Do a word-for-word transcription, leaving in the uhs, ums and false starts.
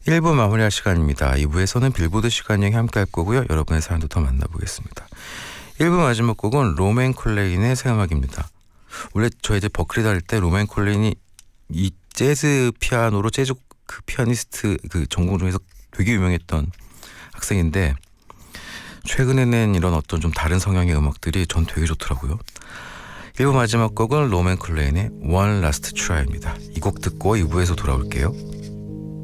일 부 마무리할 시간입니다. 이 부에서는 빌보드 시간 여행 함께 할 거고요. 여러분의 사연도 더 만나보겠습니다. 일 부 마지막 곡은 로맨 콜레인의 새 음악입니다. 원래 저 이제 버클리 다닐 때 로맨 콜레인이 이 재즈 피아노로 재즈 그 피아니스트 그 전공 중에서 되게 유명했던 학생인데 최근에 낸 이런 어떤 좀 다른 성향의 음악들이 전 되게 좋더라고요. 일 부 마지막 곡은 로맨 콜레인의 One Last Try입니다. 이 곡 듣고 이 부에서 돌아올게요.